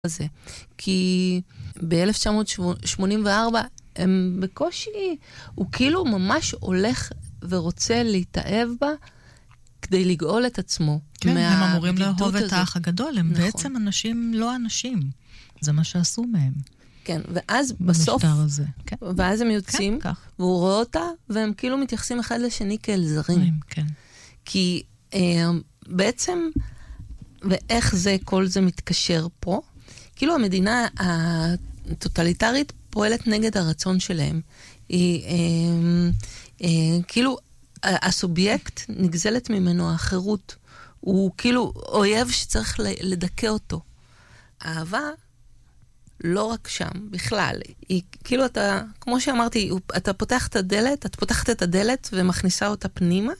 הזה. כי ב-1984 הם בקושי, הוא כאילו ממש הולך ורוצה להתאהב בה כדי לגאול את עצמו. כן, הם אמורים לאהוב את האח הגדול, הם נכון. בעצם אנשים לא אנשים. זה מה שעשו מהם. כן, ואז בסוף, הזה. כן. ואז הם יוצאים, כן, והוא רואה אותה, והם כאילו מתייחסים אחד לשני כאל זרים. כן. כי בעצם, ואיך זה, כל זה מתקשר פה, כאילו המדינה הטוטליטרית פועלת נגד הרצון שלהם. היא, כאילו, הסובייקט נגזלת ממנו החירות. הוא כאילו אויב שצריך לדכא אותו. האהבה, לא רק שם, בכלל. היא, כאילו אתה, כמו שאמרתי, אתה פותח את הדלת, את פותחת את הדלת ומכניסה אותה פנימה,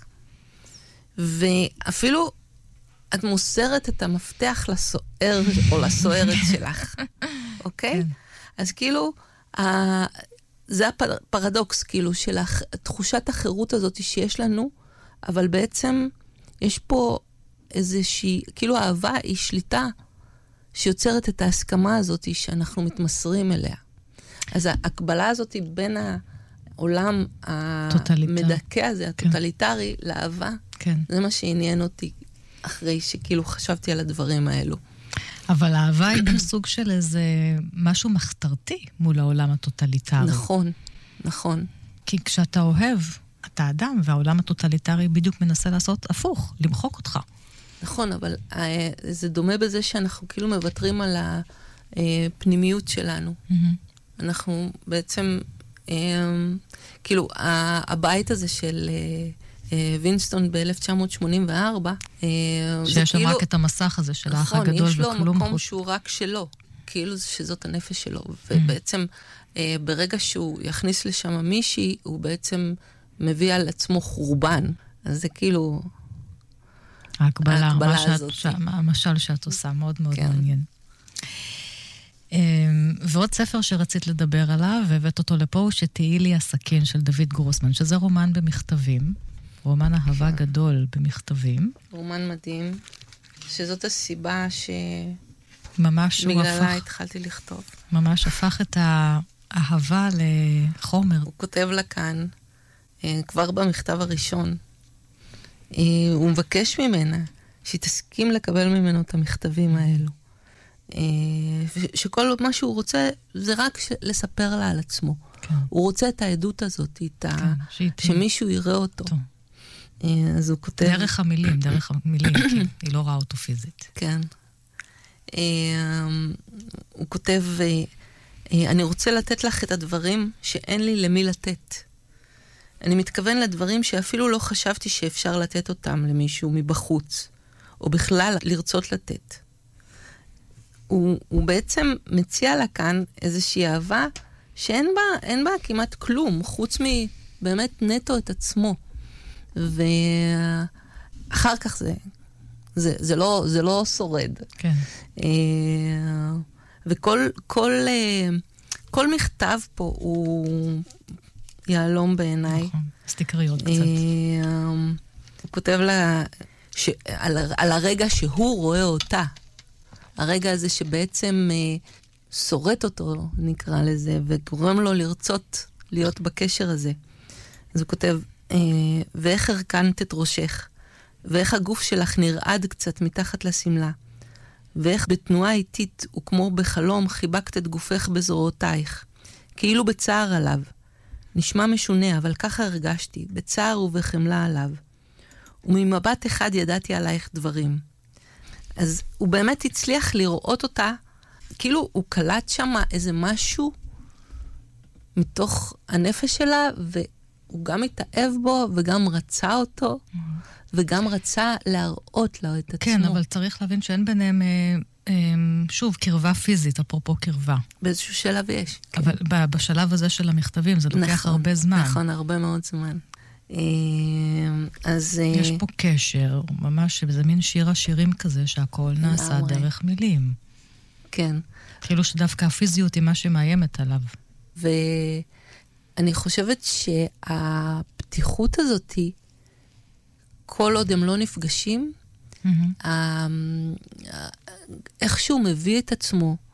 ואפילו את מוסרת את המפתח לסוער או לסוערת שלך. אוקיי? אז כאילו, זה הפרדוקס, כאילו, של תחושת החירות הזאת שיש לנו, אבל בעצם יש פה איזושהי, כאילו האהבה היא שליטה שיוצרת את ההסכמה הזאת שאנחנו מתמסרים אליה. אז ההקבלה הזאת בין העולם המדכא הזה, הטוטליטרי, לאהבה, זה מה שעניין אותי אחרי שכאילו חשבתי על הדברים האלו. אבל האהבה היא גם סוג של איזה משהו מחתרתי מול העולם הטוטליטרי. נכון, נכון. כי כשאתה אוהב, אתה אדם, והעולם הטוטליטרי בדיוק מנסה לעשות הפוך, למחוק אותך. נכון, אבל זה דומה בזה שאנחנו כאילו מוותרים על הפנימיות שלנו. אנחנו בעצם, כאילו, הבית הזה של וינסטון ב-1984, שיש שם רק את המסך הזה של האח הגדול וכלום חוץ. יש לו מקום שהוא רק שלו, כאילו שזאת הנפש שלו. ובעצם ברגע שהוא יכניס לשם מישהי, הוא בעצם מביא על עצמו חורבן. אז זה כאילו ההקבלה הזאת. המשל שאת עושה, מאוד מאוד מעניין. ועוד ספר שרצית לדבר עליו, והבאת אותו לפה, הוא שתהי לי הסכין של דוד גרוסמן, שזה רומן במכתבים, רומן אהבה גדול במכתבים. רומן מדהים, שזאת הסיבה שבגללה התחלתי לכתוב. ממש הפך את האהבה לחומר. הוא כותב לה כאן, כבר במכתב הראשון, הוא מבקש ממנה שהיא תסכים לקבל ממנו את המכתבים האלו. שכל מה שהוא רוצה זה רק לספר לה על עצמו. הוא רוצה את העדות הזאת, שמישהו יראה אותו. אז הוא כותב... דרך המילים, כי היא לא ראה אותו פיזית. כן. הוא כותב, אני רוצה לתת לך את הדברים שאין לי למי לתת. אני מתכוון לדברים שאפילו לא חשבתי שאפשר לתת אותם למישהו מבחוץ, או בכלל לרצות לתת. הוא בעצם מציע לה כאן איזושהי אהבה שאין בה כמעט כלום, חוץ מבאמת נטו את עצמו. ואחר כך זה לא שורד. כן. וכל מכתב פה הוא יעלום בעיניי. נכון, סטיקריות קצת. הוא כותב לה על הרגע שהוא רואה אותה. הרגע הזה שבעצם שורט אותו, נקרא לזה, וגורם לו לרצות להיות בקשר הזה. אז הוא כותב, ואיך הרכנת את ראשך, ואיך הגוף שלך נרעד קצת מתחת לסמלה, ואיך בתנועה איטית וכמו בחלום חיבקת את גופך בזרועותייך, כאילו בצער עליו. נשמע משונה, אבל ככה הרגשתי, בצער ובחמלה עליו. וממבט אחד ידעתי עלייך דברים. אז הוא באמת הצליח לראות אותה, כאילו הוא קלט שם איזה משהו מתוך הנפש שלה, והוא גם התאהב בו, וגם רצה אותו, וגם רצה להראות לו את עצמו. כן, אבל צריך להבין שאין ביניהם, שוב, קרבה פיזית, אפרופו קרבה. באיזשהו שלב יש. אבל בשלב הזה של המכתבים, זה לוקח הרבה זמן. נכון, הרבה מאוד זמן. אז יש פה קשר, ממש, זה מין שיר השירים כזה, שהכל נעשה דרך מילים. כן. כאילו שדווקא הפיזיות היא מה שמאיימת עליו. ואני חושבת שהפתיחות הזאת, כל עוד הם לא נפגשים, איך שהוא מביא את עצמו,